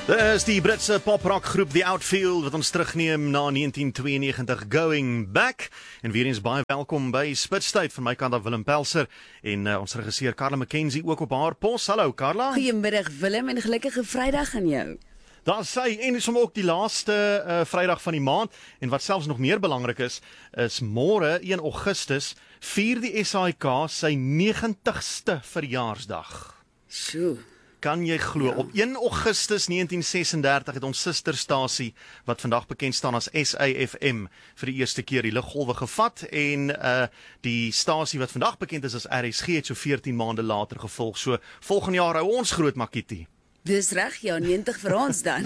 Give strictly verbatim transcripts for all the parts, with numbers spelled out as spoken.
Dit is die Britse poprockgroep The Outfield wat ons terugneem na negentien tweeënnegentig Going Back. En weer eens baie welkom by Spitstyd van my kant af Willem Pelser en uh, ons regisseur Carla McKenzie ook op haar pos. Hallo Carla. Goeiemiddag Willem en gelukkige Vrydag aan jou. Daar sê en dis om ook die laaste uh, Vrydag van die maand en wat selfs nog meer belangrik is, is môre een Augustus vier die S A I K sy negentigste verjaarsdag. Sjoe. Kan jy glo, ja. Op een Augustus negentien sesendertig het ons susterstasie, wat vandag bekend staan as S A F M, vir die eerste keer die luggolwe gevat en uh, die stasie wat vandag bekend is as R S G het so veertien maande later gevolg. So volgende jaar hou ons groot makietie. Dis reg, ja, negentig vir ons dan.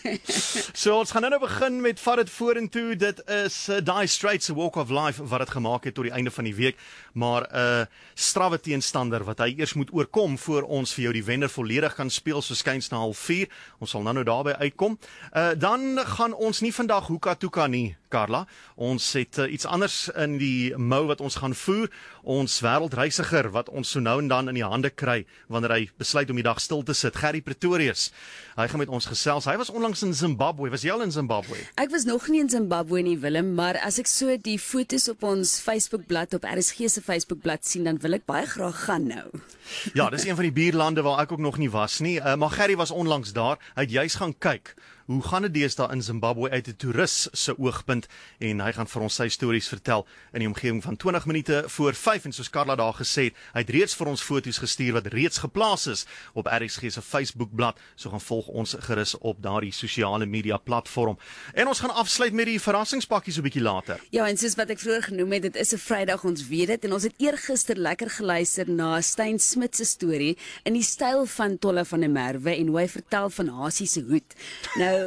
So ons gaan nou begin met vat dit vorentoe. Dit is uh, Dire Straits, A Walk of Life wat dit gemaak het tot die einde van die week, maar 'n uh, strawwe teenstander wat hy eers moet oorkom voor ons vir jou die wenner volledig kan speel, so skuins na half vier. Ons sal nou nou daarby uitkom. Uh, dan gaan ons nie vandag hoeka toeka nie, Carla. Ons het uh, iets anders in die mou wat ons gaan voer. Ons wêreldreisiger wat ons so nou en dan in die hande kry wanneer hy besluit om die dag stil te sit. Gerry Pretorius. Hy gaan met ons gesels. Hy was onlangs in Zimbabwe. Was jy al in Zimbabwe? Ek was nog nie in Zimbabwe nie, Willem, maar as ek so die foto's op ons Facebookblad op R S G se Facebookblad sien, dan wil ek baie graag gaan nou. Ja, dis een van die buurlande waar ek ook nog nie was nie. Uh, maar Gerry was onlangs daar. Hy het juis gaan kyk. Hoe gaan dit deesdae in Zimbabwe uit 'n toerist se oogpunt en hy gaan vir ons sy stories vertel in die omgewing van twintig minute voor vyf en soos Carla daar gesê het, hy het reeds vir ons foto's gestuur wat reeds geplaas is op R S G se Facebookblad, so gaan volg ons gerus op daardie sosiale media platform. En ons gaan afsluit met die verrassingspakkies 'n bietjie later. Ja, en soos wat ek vroeër genoem het, dit is 'n Vrydag, ons weet dit, en ons het eergister lekker geluister na Stein Smit se storie in die styl van Tolle van der Merwe en hoe hy vertel van Hasie se hoed. Nou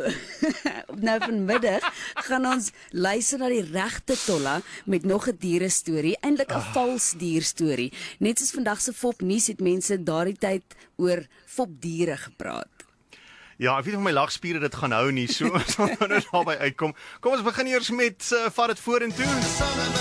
nou vanmiddag gaan ons luister na die regte Tolla met nog 'n diere storie, eintlik 'n oh. vals dier storie. Net soos vandag se Fop nuus het mense daardie tyd oor fopdiere gepraat. Ja, ek weet of my lagspiere dit gaan hou nie, so ons gaan nou daarby uitkom. Kom ons begin eers met uh, vat dit vorentoe.